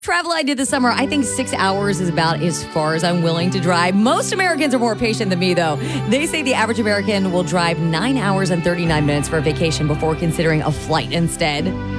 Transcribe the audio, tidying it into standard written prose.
Travel I did this summer, I think 6 hours is about as far as I'm willing to drive. Most Americans are more patient than me, though. They say the average American will drive 9 hours and 39 minutes for a vacation before considering a flight instead.